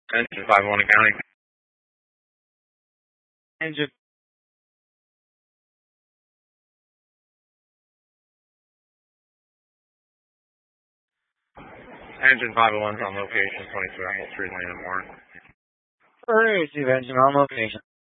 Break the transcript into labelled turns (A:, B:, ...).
A: Engine 501 accounting.
B: Engine.
A: Engine 501's on location, 23 Apple Street, Land Warren.
B: Receive engine on location.